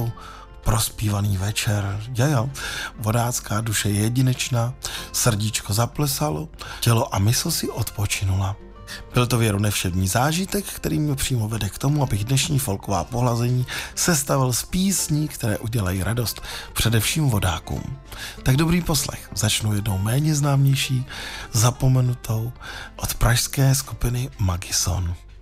to prospívaný večer. Jo, vodácká duše je jedinečná, srdíčko zaplesalo, tělo a mysl si odpočinula. Byl to věronevšední zážitek, který mě přímo vede k tomu, abych dnešní folková pohlazení sestavil z písní, které udělají radost především vodákům. Tak dobrý poslech. Začnu jednou méně známější, zapomenutou od pražské skupiny Magison.